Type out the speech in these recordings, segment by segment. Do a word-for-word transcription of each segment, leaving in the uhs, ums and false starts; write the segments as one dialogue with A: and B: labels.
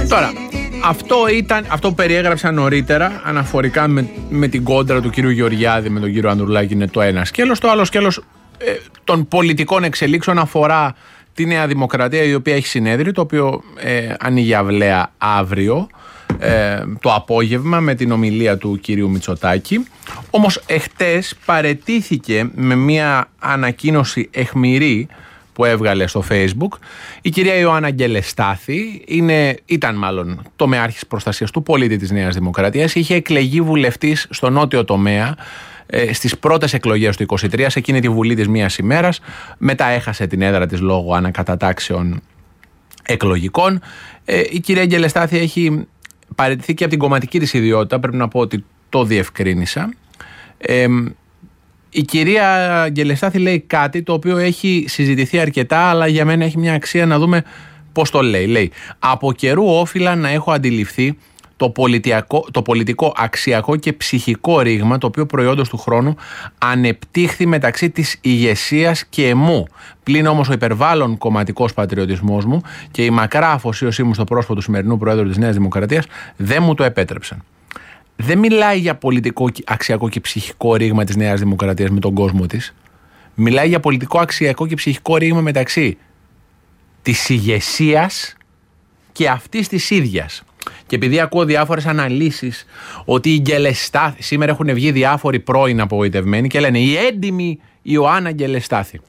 A: Τώρα, αυτό, ήταν, αυτό που περιέγραψα νωρίτερα, αναφορικά με, με την κόντρα του κύριου Γεωργιάδη με τον κύριο Ανδρουλάκη, είναι το ένα σκέλος. Το άλλο σκέλος ε, των πολιτικών εξελίξεων αφορά τη Νέα Δημοκρατία, η οποία έχει συνέδριο, το οποίο ε, ανοίγει αυλαία αύριο ε, το απόγευμα με την ομιλία του κυρίου Μητσοτάκη. Όμως εχτες παραιτήθηκε με μια ανακοίνωση αιχμηρή που έβγαλε στο Facebook η κυρία Ιωάννα Γκελεστάθη. Είναι, ήταν μάλλον τομεάρχης προστασίας του πολίτη της Νέας Δημοκρατίας. Είχε εκλεγεί βουλευτής στο νότιο τομέα ε, στις πρώτες εκλογές του είκοσι τρία, σε εκείνη τη βουλή της μίας ημέρας. Μετά έχασε την έδρα της λόγω ανακατατάξεων εκλογικών. Ε, η κυρία Γκελεστάθη έχει παραιτηθεί και από την κομματική της ιδιότητα. Πρέπει να πω ότι το διευκρίνησα. Ε, Η κυρία Γκελεστάθη λέει κάτι το οποίο έχει συζητηθεί αρκετά, αλλά για μένα έχει μια αξία να δούμε πώς το λέει. Λέει, από καιρού όφιλα να έχω αντιληφθεί το πολιτικό, το πολιτικό αξιακό και ψυχικό ρήγμα, το οποίο προϊόντος του χρόνου ανεπτύχθη μεταξύ της ηγεσίας και εμού. Πλην όμως ο υπερβάλλον κομματικός πατριωτισμός μου και η μακρά αφοσίωσή μου στο πρόσωπο του σημερινού Προέδρου της Νέας Δημοκρατίας δεν μου το επέτρεψαν. Δεν μιλάει για πολιτικό, αξιακό και ψυχικό ρήγμα της Νέας Δημοκρατίας με τον κόσμο της. Μιλάει για πολιτικό, αξιακό και ψυχικό ρήγμα μεταξύ της ηγεσίας και αυτής της ίδιας. Και επειδή ακούω διάφορες αναλύσεις ότι η Γκελεστάθη, σήμερα έχουν βγει διάφοροι πρώην απογοητευμένοι και λένε η έντιμη Ιωάννα Γκελεστάθη.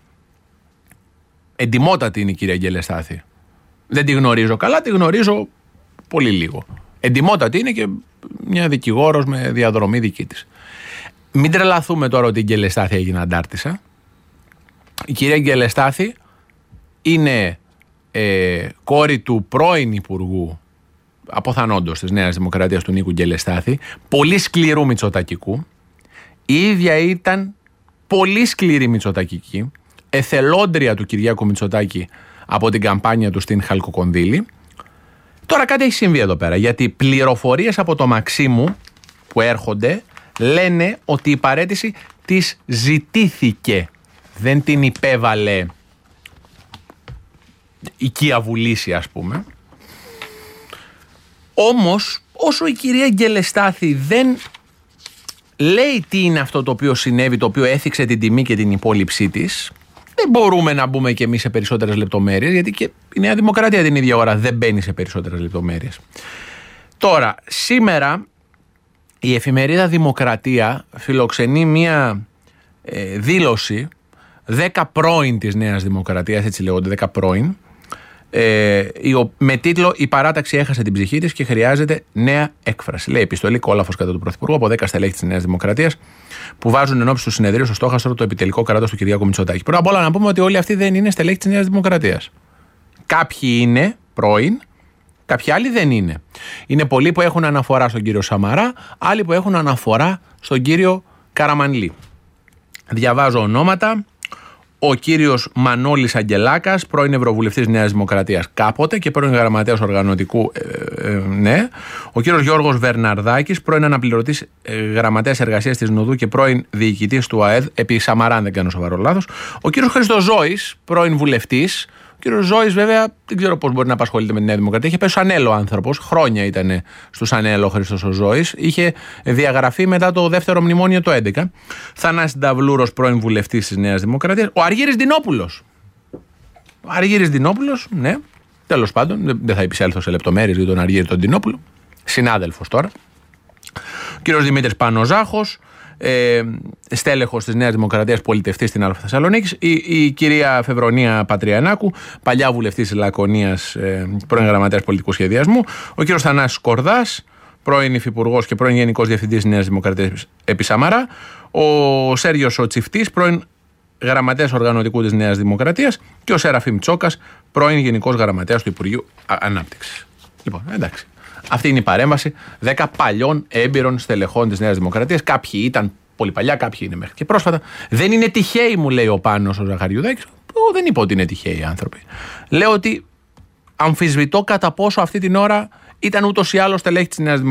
A: Εντιμότατη είναι η κυρία Γκελεστάθη. Δεν τη γνωρίζω καλά, τη γνωρίζω πολύ λίγο. Εντιμότατη είναι και μια δικηγόρος με διαδρομή δική της. Μην τρελαθούμε τώρα ότι η Γκελεστάθη έγινε αντάρτισσα. Η κυρία Γκελεστάθη είναι ε, κόρη του πρώην Υπουργού αποθανόντος της Νέας Δημοκρατίας, του Νίκου Γκελεστάθη, πολύ σκληρού μητσοτακικού. Η ίδια ήταν πολύ σκληρή μητσοτακική, εθελόντρια του Κυριάκου Μητσοτάκη από την καμπάνια του στην Χαλκοκονδύλη. Τώρα κάτι έχει συμβεί εδώ πέρα, γιατί πληροφορίες από το Μαξίμου που έρχονται λένε ότι η παραίτηση της ζητήθηκε. Δεν την υπέβαλε η Κία Βουλήση, ας πούμε. Όμως, όσο η κυρία Γκελεστάθη δεν λέει τι είναι αυτό το οποίο συνέβη, το οποίο έθιξε την τιμή και την υπόλοιψή της, δεν μπορούμε να μπούμε και εμείς σε περισσότερες λεπτομέρειες, γιατί και η Νέα Δημοκρατία την ίδια ώρα δεν μπαίνει σε περισσότερες λεπτομέρειες. Τώρα, σήμερα η εφημερίδα Δημοκρατία φιλοξενεί μία ε, δήλωση δέκα πρώην της Νέας Δημοκρατίας, έτσι λέγονται, δέκα πρώην, ε, με τίτλο «Η παράταξη έχασε την ψυχή της και χρειάζεται νέα έκφραση». Λέει επιστολή κόλαφος κατά του Πρωθυπουργού από δέκα στελέχη της Νέας Δημοκρατίας που βάζουν ενώπιση του συνεδρίου στο στόχαστρο το επιτελικό κράτος του Κυριάκου Μητσοτάκη. Πρώτα απ' όλα να πούμε ότι όλοι αυτοί δεν είναι στελέχη της Νέας Δημοκρατίας. Κάποιοι είναι πρώην, κάποιοι άλλοι δεν είναι. Είναι πολλοί που έχουν αναφορά στον κύριο Σαμαρά, άλλοι που έχουν αναφορά στον κύριο Καραμανλή. Διαβάζω ονόματα. Ο κύριος Μανώλης Αγγελάκας, πρώην Ευρωβουλευτής Νέας Δημοκρατίας κάποτε και πρώην Γραμματέας Οργανωτικού, ε, ε, ναι. Ο κύριος Γιώργος Βερναρδάκης, πρώην Αναπληρωτής ε, Γραμματέας Εργασίας της Νουδού και πρώην Διοικητής του ΑΕΔ, επί Σαμαρά, αν δεν κάνω σοβαρό λάθος. Ο κύριος Χριστοζώης, πρώην Βουλευτής. Ο κύριος Ζώης, βέβαια, δεν ξέρω πώς μπορεί να απασχολείται με τη Νέα Δημοκρατία. Είχε πέσει στους Ανέλο άνθρωπος. Χρόνια ήταν στους Ανέλο ο Χρήστος ο Ζώης. Είχε διαγραφεί μετά το δεύτερο μνημόνιο το έντεκα. Θανάσης Νταυλούρος, πρώην βουλευτής της Νέας Δημοκρατίας. Ο Αργύρης Δινόπουλος. Ο Αργύρης Δινόπουλος, ναι. Τέλος πάντων, δεν θα επισέλθω σε λεπτομέρειες για τον Αργύρη τον Δινόπουλο. Συνάδελφος τώρα. Ο κύριος Δημήτρης Πανοζάχος. Ε, στέλεχος της Νέας Δημοκρατίας, πολιτευτής στην Α Θεσσαλονίκης, η, η κυρία Φεβρονία Πατριανάκου, παλιά βουλευτής της Λακωνίας, ε, πρώην γραμματέας πολιτικού σχεδιασμού, ο κύριος Θανάσης Κορδάς, πρώην υφυπουργός και πρώην γενικός διευθυντής της Νέας Δημοκρατίας επί Σαμαρά, ο Σέργιος ο Τσιφτής, πρώην γραμματέας οργανωτικού της Νέας Δημοκρατίας και ο Σεραφείμ Τσόκας, πρώην γενικός γραμματέας του Υπουργείου Ανάπτυξης. Λοιπόν, εντάξει. Αυτή είναι η παρέμβαση δέκα παλιών έμπειρων στελεχών της Νέας Δημοκρατίας. Κάποιοι ήταν πολύ παλιά, κάποιοι είναι μέχρι και πρόσφατα. Δεν είναι τυχαίοι, μου λέει ο Πάνος ο Ζαχαριουδάκης. Εγώ δεν είπα ότι είναι τυχαίοι οι άνθρωποι. Λέω ότι αμφισβητώ κατά πόσο αυτή την ώρα ήταν ούτως ή άλλως στελέχη της Νέας Δημοκρατίας.